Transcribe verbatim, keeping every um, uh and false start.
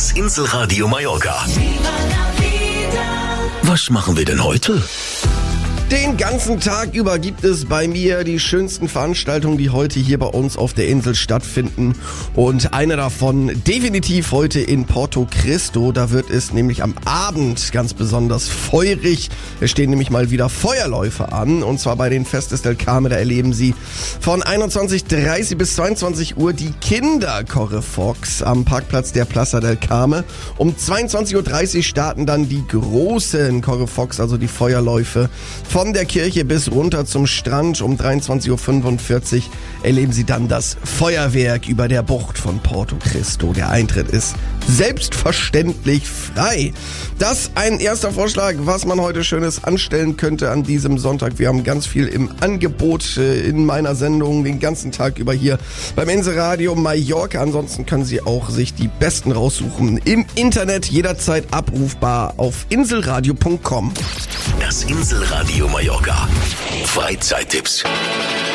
Das Inselradio Mallorca. Was machen wir denn heute? Den ganzen Tag über gibt es bei mir die schönsten Veranstaltungen, die heute hier bei uns auf der Insel stattfinden. Und eine davon definitiv heute in Porto Cristo. Da wird es nämlich am Abend ganz besonders feurig. Es stehen nämlich mal wieder Feuerläufe an. Und zwar bei den Festes del Carme. Da erleben Sie von einundzwanzig Uhr dreißig bis zweiundzwanzig Uhr die Kinder-Correfox am Parkplatz der Plaza del Carme. Um zweiundzwanzig Uhr dreißig starten dann die großen Correfox, also die Feuerläufe. Von der Kirche bis runter zum Strand. Um dreiundzwanzig Uhr fünfundvierzig erleben Sie dann das Feuerwerk über der Bucht von Porto Cristo. Der Eintritt ist selbstverständlich frei. Das ein erster Vorschlag, was man heute Schönes anstellen könnte an diesem Sonntag. Wir haben ganz viel im Angebot in meiner Sendung den ganzen Tag über hier beim Inselradio Mallorca. Ansonsten können Sie auch sich die besten raussuchen im Internet, jederzeit abrufbar auf inselradio punkt com. Das Inselradio Mallorca. Freizeittipps.